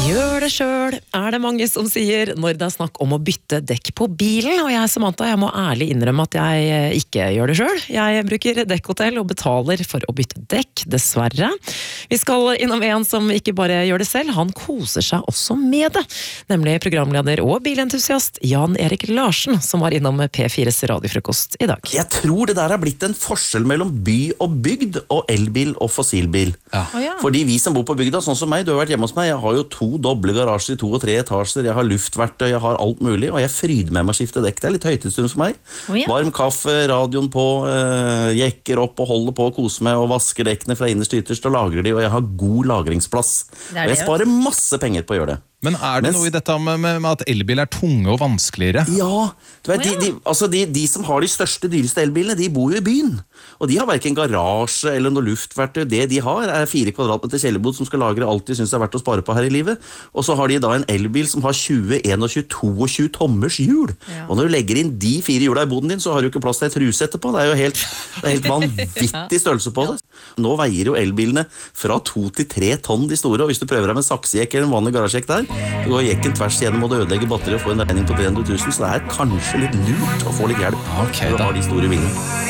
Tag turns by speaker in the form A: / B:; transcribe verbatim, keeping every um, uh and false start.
A: Gjør det selv, er det mange som sier når det er snakk om å bytte dekk på bilen, og jeg, Samantha, jeg må ærlig innrømme at jeg ikke gjør det selv. Jeg bruker dekkhotell og betaler for å bytte dekk, dessverre. Vi skal innom en som ikke bare gjør det selv, han koser seg også med det. Nemlig programleder og bilentusiast Jan Erik Larsen, som var innom P fires radiofrokost i dag.
B: Jeg tror det der har blitt en forskjell mellom by og bygd, og elbil og fossilbil.
C: Ja.
A: Oh, ja.
B: Fordi vi som bor på bygda, sånn som meg, du har vært hjemme hos meg, jeg har jo to doble garasjer i to og tre etasjer, jeg har luftverktøy, jeg har alt mulig, og jeg fryder med meg å skifte dekk. Det er litt høytidsstund for meg.
A: Oh, ja.
B: Varm kaffe, radioen på, øh, jekker opp og holder på å kose meg, og vasker dekkene fra innerst til ytterst, og lagrer de, og jeg har god lagringsplass.
A: Det er
B: og jeg
A: det,
B: sparer masse penger på å gjøre det.
C: Men er det
B: Mens,
C: noe i dette med, med, med at elbil er tunge og vanskeligere?
B: Ja, du vet,
A: Oh, ja.
B: de, de, altså de, de som har de største, dyreste elbilene, de bor jo i byen. Og de har hverken garasje eller noe luftverktøy. Det de har er fire kvadratmeter kjellerbod som skal lagre alt de synes er verdt å spare på her i livet. Og så har de da en elbil som har tjue, tjueen, tjueto tommers hjul.
A: Ja.
B: Og når du legger inn de fire hjula i boden din, så har du ikke plass til et truse etterpå. Det er jo helt, det er helt vanvittig størrelse på det. Nå veier jo elbilene fra to til tre tonn de store, og hvis du prøver deg med saksejekk eller en vanlig garasjekk der, så går jekken tvers igjennom og det ødelegger batteri og får en regning på tre hundre tusen, så det er kanskje litt lurt å få litt hjelp
C: Ok,
B: når du
C: da.
B: har de store bilene.